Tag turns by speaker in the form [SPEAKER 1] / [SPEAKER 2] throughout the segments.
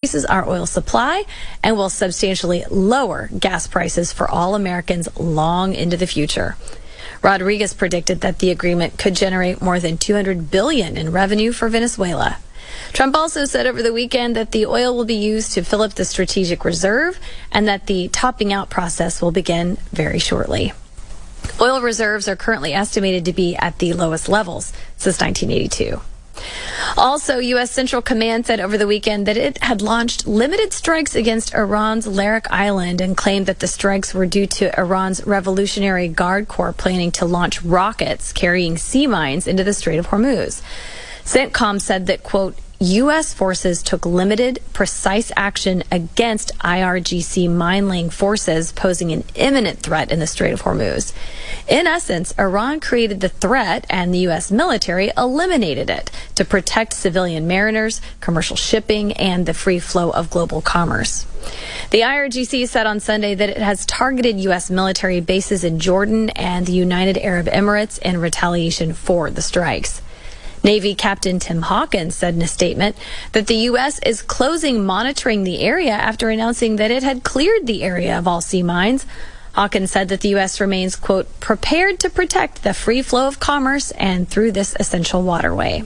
[SPEAKER 1] increases our oil supply and will substantially lower gas prices for all Americans long into the future. Rodriguez predicted that the agreement could generate more than $200 billion in revenue for Venezuela. Trump also said over the weekend that the oil will be used to fill up the strategic reserve and that the topping out process will begin very shortly. Oil reserves are currently estimated to be at the lowest levels since 1982. Also, U.S. Central Command said over the weekend that it had launched limited strikes against Iran's Larak Island and claimed that the strikes were due to Iran's Revolutionary Guard Corps planning to launch rockets carrying sea mines into the Strait of Hormuz. CENTCOM said that, quote, U.S. forces took limited, precise action against IRGC mine-laying forces posing an imminent threat in the Strait of Hormuz. In essence, Iran created the threat and the U.S. military eliminated it to protect civilian mariners, commercial shipping, and the free flow of global commerce. The IRGC said on Sunday that it has targeted U.S. military bases in Jordan and the United Arab Emirates in retaliation for the strikes. Navy Captain Tim Hawkins said in a statement that the U.S. is closing monitoring the area after announcing that it had cleared the area of all sea mines. Hawkins said that the U.S. remains, quote, prepared to protect the free flow of commerce and through this essential waterway.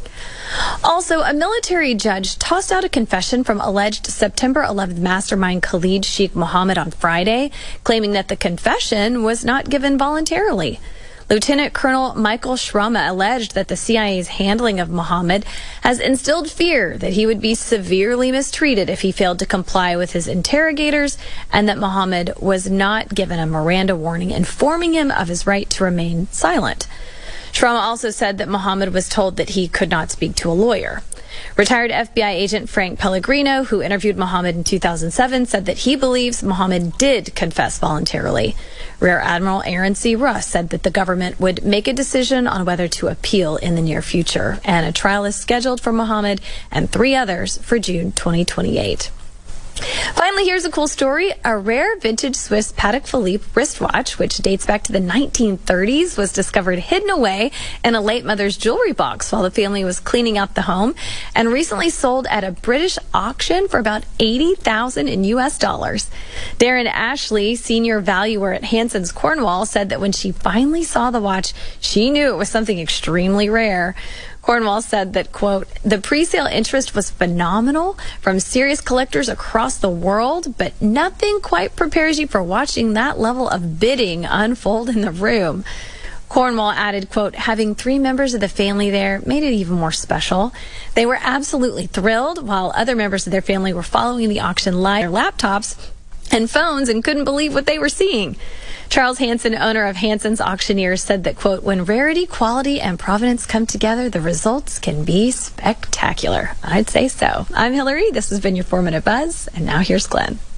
[SPEAKER 1] Also, a military judge tossed out a confession from alleged September 11th mastermind Khalid Sheikh Mohammed on Friday, claiming that the confession was not given voluntarily. Lieutenant Colonel Michael Shrama alleged that the CIA's handling of Mohammed has instilled fear that he would be severely mistreated if he failed to comply with his interrogators, and that Mohammed was not given a Miranda warning informing him of his right to remain silent. Shrama also said that Mohammed was told that he could not speak to a lawyer. Retired FBI agent Frank Pellegrino, who interviewed Mohammed in 2007, said that he believes Mohammed did confess voluntarily. Rear Admiral Aaron C. Russ said that the government would make a decision on whether to appeal in the near future, and a trial is scheduled for Mohammed and 3 others for June 2028. Finally, here's a cool story. A rare vintage Swiss Patek Philippe wristwatch, which dates back to the 1930s, was discovered hidden away in a late mother's jewelry box while the family was cleaning out the home, and recently sold at a British auction for about $80,000 in U.S. dollars. Darren Ashley, senior valuer at Hanson's Cornwall, said that when she finally saw the watch, she knew it was something extremely rare. Cornwall said that, quote, the pre-sale interest was phenomenal from serious collectors across the world, but nothing quite prepares you for watching that level of bidding unfold in the room. Cornwall added, quote, having 3 members of the family there made it even more special. They were absolutely thrilled, while other members of their family were following the auction live on their laptops and phones and couldn't believe what they were seeing. Charles Hanson, owner of Hanson's Auctioneers, said that, quote, when rarity, quality, and provenance come together, the results can be spectacular. I'd say so. I'm Hillary. This has been your 4-Minute Buzz, and now here's Glenn.